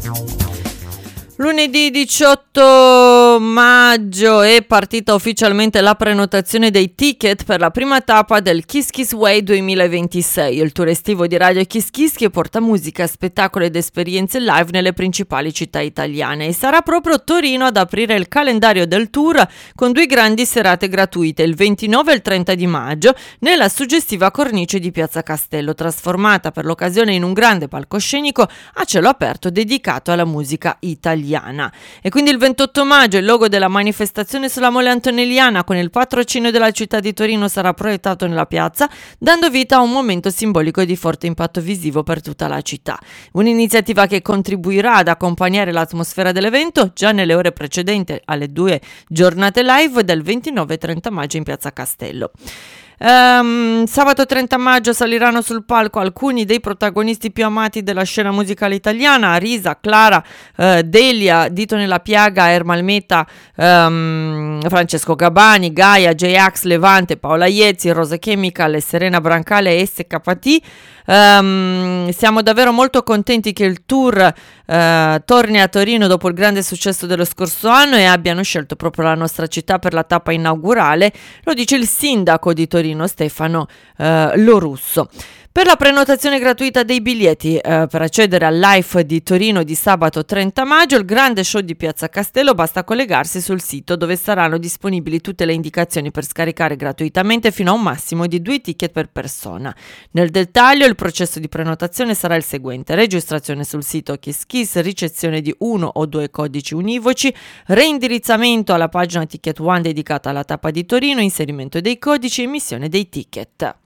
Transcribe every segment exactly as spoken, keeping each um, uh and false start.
Lunedì diciotto maggio è partita ufficialmente la prenotazione dei ticket per la prima tappa del Kiss Kiss Way duemilaventisei, il tour estivo di Radio Kiss Kiss che porta musica, spettacoli ed esperienze live nelle principali città italiane, e sarà proprio Torino ad aprire il calendario del tour con due grandi serate gratuite, il ventinove e il trenta di maggio, nella suggestiva cornice di Piazza Castello, trasformata per l'occasione in un grande palcoscenico a cielo aperto dedicato alla musica italiana. E quindi il ventotto maggio il logo della manifestazione sulla Mole Antonelliana con il patrocinio della città di Torino sarà proiettato nella piazza, dando vita a un momento simbolico e di forte impatto visivo per tutta la città. Un'iniziativa che contribuirà ad accompagnare l'atmosfera dell'evento già nelle ore precedenti alle due giornate live del ventinove e trenta maggio in Piazza Castello. Um, sabato trenta maggio saliranno sul palco alcuni dei protagonisti più amati della scena musicale italiana: Risa, Clara, uh, Delia, Dito nella Piaga, Ermal Meta, um, Francesco Gabani, Gaia, J-Ax, Levante, Paola Iezzi, Rosa Chemical, Serena Brancale e S K T. Um, siamo davvero molto contenti che il tour uh, torni a Torino dopo il grande successo dello scorso anno e abbiano scelto proprio la nostra città per la tappa inaugurale, lo dice il sindaco di Torino Stefano uh, Lorusso. Per la prenotazione gratuita dei biglietti eh, per accedere al Live di Torino di sabato trenta maggio, il grande show di Piazza Castello, basta collegarsi sul sito dove saranno disponibili tutte le indicazioni per scaricare gratuitamente fino a un massimo di due ticket per persona. Nel dettaglio il processo di prenotazione sarà il seguente: registrazione sul sito Kiss Kiss, ricezione di uno o due codici univoci, reindirizzamento alla pagina Ticket One dedicata alla tappa di Torino, inserimento dei codici e emissione dei ticket.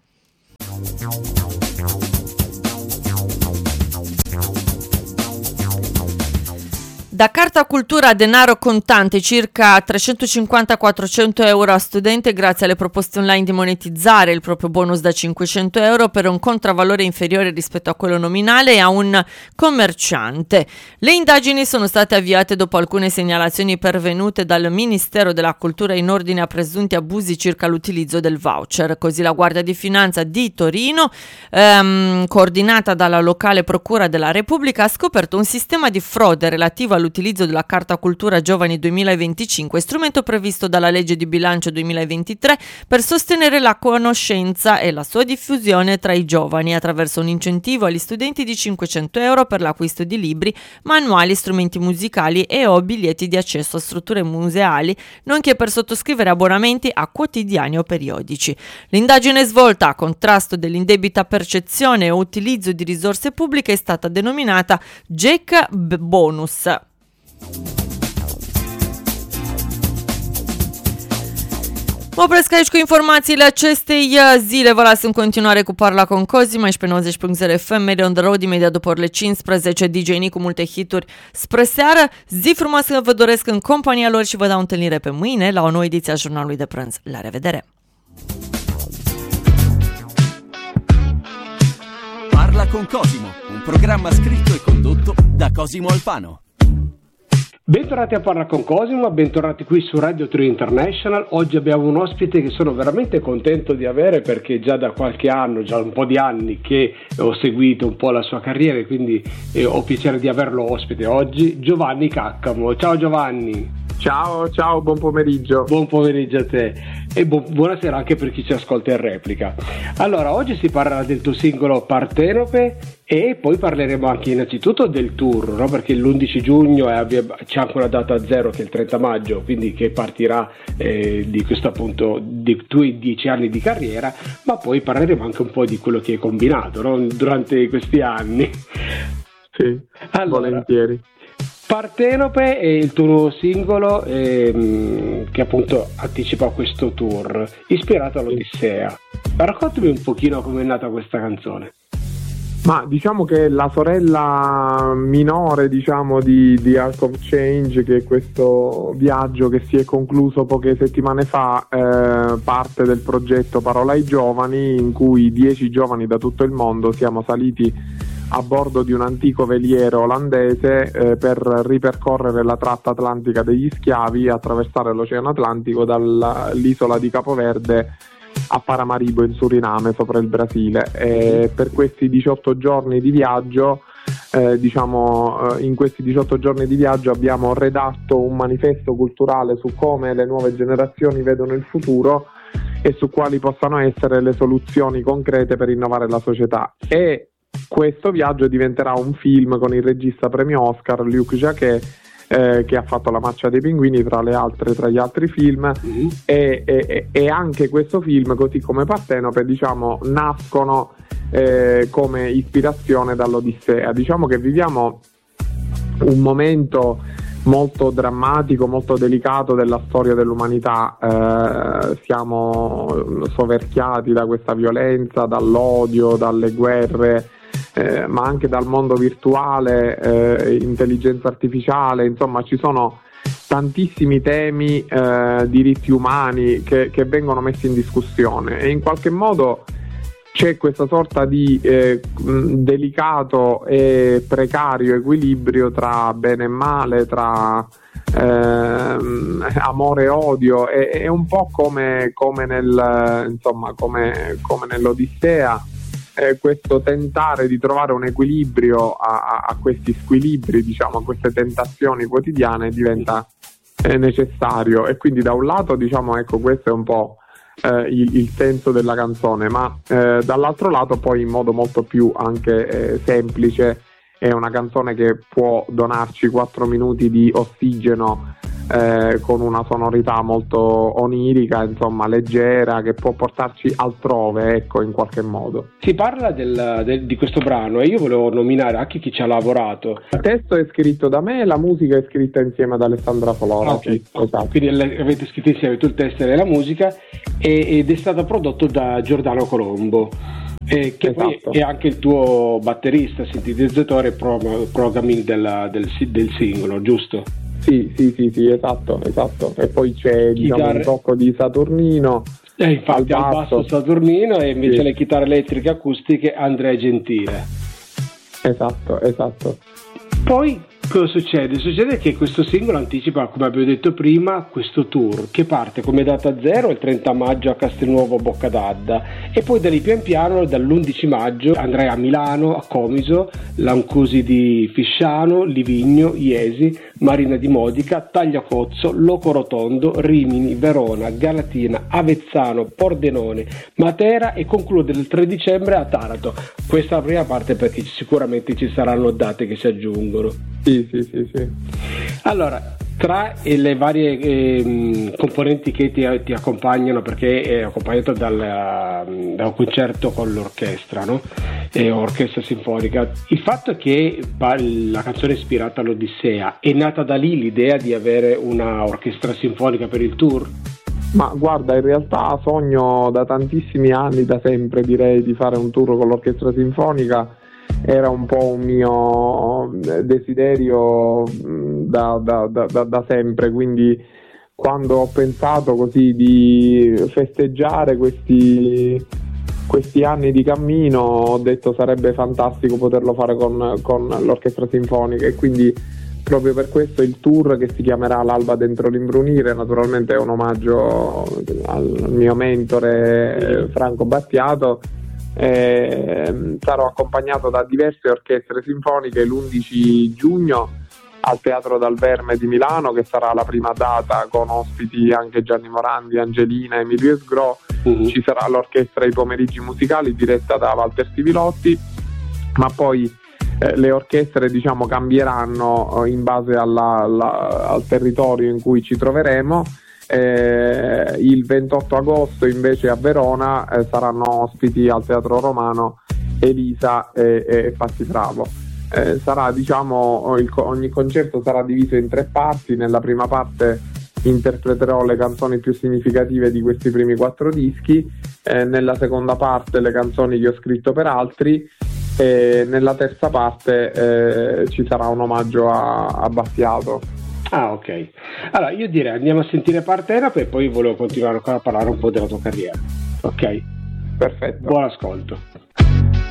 Da Carta Cultura a denaro contante, circa trecentocinquanta quattrocento euro a studente grazie alle proposte online di monetizzare il proprio bonus da cinquecento euro per un contravvalore inferiore rispetto a quello nominale e a un commerciante. Le indagini sono state avviate dopo alcune segnalazioni pervenute dal Ministero della Cultura in ordine a presunti abusi circa l'utilizzo del voucher. Così la Guardia di Finanza di Torino, ehm, coordinata dalla locale Procura della Repubblica, ha scoperto un sistema di frode relativo all'utilizzo della Carta Cultura Giovani duemilaventicinque, strumento previsto dalla legge di bilancio duemilaventitré per sostenere la conoscenza e la sua diffusione tra i giovani attraverso un incentivo agli studenti di cinquecento euro per l'acquisto di libri, manuali, strumenti musicali e o biglietti di accesso a strutture museali, nonché per sottoscrivere abbonamenti a quotidiani o periodici. L'indagine svolta a contrasto dell'indebita percezione o utilizzo di risorse pubbliche è stata denominata Jack Bonus. Opresc aici cu informațiile acestei zile. Vă las în continuare cu Parla con Cosima aici pe nouăzeci punct zero F M, Media on the Road, imediat după orele cincisprezece, D J Nick cu multe hituri spre seară. Zi frumoasă vă doresc în compania lor și vă dau întâlnire pe mâine la o nouă ediție a Jurnalului de Prânz. La revedere! Parla con Cosimo, un programma scritto e condotto da Cosimo Alfano. Bentornati a Parla con Cosimo, bentornati qui su Radio tre International. Oggi abbiamo un ospite che sono veramente contento di avere, perché già da qualche anno, già un po' di anni che ho seguito un po' la sua carriera e quindi eh, ho piacere di averlo ospite oggi, Giovanni Caccamo. Ciao Giovanni. Ciao, ciao, buon pomeriggio. Buon pomeriggio a te e bu- buonasera anche per chi ci ascolta in replica. Allora, oggi si parlerà del tuo singolo Partenope e poi parleremo anche innanzitutto del tour, no? Perché l'undici giugno è, c'è anche una data zero che è il trenta maggio, quindi che partirà eh, di questo appunto di tuoi dieci anni di carriera, ma poi parleremo anche un po' di quello che hai combinato, no? Durante questi anni. Sì, allora, volentieri. Partenope è il tuo nuovo singolo ehm, che appunto anticipa questo tour, ispirato all'Odissea. Raccontami un pochino come è nata questa canzone. Ma diciamo che la sorella minore, diciamo, di, di Art of Change, che è questo viaggio che si è concluso poche settimane fa, eh, parte del progetto Parola ai Giovani, in cui dieci giovani da tutto il mondo siamo saliti a bordo di un antico veliero olandese eh, per ripercorrere la tratta atlantica degli schiavi, attraversare l'Oceano Atlantico dall'isola di Capoverde a Paramaribo in Suriname, sopra il Brasile. E per questi diciotto giorni di viaggio eh, diciamo eh, in questi diciotto giorni di viaggio abbiamo redatto un manifesto culturale su come le nuove generazioni vedono il futuro e su quali possano essere le soluzioni concrete per innovare la società. E questo viaggio diventerà un film con il regista premio Oscar Luc Jacquet, Eh, che ha fatto La marcia dei pinguini tra le altre tra gli altri film, mm-hmm. e, e, e anche questo film, così come Partenope, diciamo, nascono eh, come ispirazione dall'Odissea. Diciamo che viviamo un momento molto drammatico, molto delicato della storia dell'umanità, eh, siamo soverchiati da questa violenza, dall'odio, dalle guerre, Eh, ma anche dal mondo virtuale, eh, intelligenza artificiale, insomma ci sono tantissimi temi, eh, diritti umani che, che vengono messi in discussione, e in qualche modo c'è questa sorta di eh, delicato e precario equilibrio tra bene e male, tra eh, amore e odio. È, è un po' come, come, nel, insomma, come, come nell'Odissea. Eh, questo tentare di trovare un equilibrio a, a, a questi squilibri, diciamo, a queste tentazioni quotidiane diventa eh, necessario, e quindi da un lato, diciamo, ecco, questo è un po' eh, il, il senso della canzone, ma eh, dall'altro lato poi in modo molto più anche eh, semplice è una canzone che può donarci quattro minuti di ossigeno Eh, con una sonorità molto onirica, insomma leggera, che può portarci altrove, ecco, in qualche modo. Si parla del, del, di questo brano, e io volevo nominare anche chi ci ha lavorato. Il testo è scritto da me e la musica è scritta insieme ad Alessandra Flora. Okay. Esatto. Quindi avete scritto insieme tu il testo e la musica, e, ed è stato prodotto da Giordano Colombo, eh, che esatto. Poi è anche il tuo batterista, sintetizzatore, pro, programming del, del, del singolo, giusto? Sì, sì, sì, sì, esatto, esatto. E poi c'è, diciamo, un tocco di Saturnino. Eh, infatti al basso. al basso Saturnino, e invece sì. Le chitarre elettriche acustiche Andrea Gentile. Esatto, esatto. Poi cosa succede? Succede che questo singolo anticipa, come abbiamo detto prima, questo tour che parte come data zero il trenta maggio a Castelnuovo Boccadadda, e poi da lì pian piano dall'undici maggio andrai a Milano, a Comiso, Lancusi di Fisciano, Livigno, Iesi, Marina di Modica, Tagliacozzo, Locorotondo, Rimini, Verona, Galatina, Avezzano, Pordenone, Matera, e conclude il tre dicembre a Taranto. Questa è la prima parte, perché sicuramente ci saranno date che si aggiungono. Sì, sì, sì, sì. Allora, tra le varie eh, componenti che ti, ti accompagnano, perché è accompagnato dal, da un concerto con l'orchestra, no? E orchestra sinfonica, il fatto che la canzone è ispirata all'Odissea, è nata da lì l'idea di avere una orchestra sinfonica per il tour? Ma guarda, in realtà sogno da tantissimi anni, da sempre direi, di fare un tour con l'orchestra sinfonica. Era un po' un mio desiderio da, da, da, da sempre, quindi quando ho pensato così di festeggiare questi, questi anni di cammino, ho detto sarebbe fantastico poterlo fare con, con l'orchestra sinfonica, e quindi proprio per questo il tour, che si chiamerà L'alba dentro l'imbrunire, naturalmente è un omaggio al mio mentore Franco Battiato. Eh, sarò accompagnato da diverse orchestre sinfoniche l'undici giugno al Teatro Dal Verme di Milano, che sarà la prima data, con ospiti anche Gianni Morandi, Angelina, Emilio Esgro. Uh-huh. Ci sarà l'orchestra I Pomeriggi Musicali diretta da Walter Stivilotti, ma poi eh, le orchestre, diciamo, cambieranno eh, in base alla, alla, al territorio in cui ci troveremo. Eh, il ventotto agosto invece a Verona eh, saranno ospiti al Teatro Romano Elisa e, e Fatti Bravo. Eh, sarà, diciamo, il, ogni concerto sarà diviso in tre parti. Nella prima parte interpreterò le canzoni più significative di questi primi quattro dischi, eh, nella seconda parte le canzoni che ho scritto per altri, e nella terza parte eh, ci sarà un omaggio a, a Battiato. Ah, ok. Allora io direi andiamo a sentire Partenope, e poi volevo continuare ancora a parlare un po' della tua carriera. Ok? Perfetto. Buon ascolto.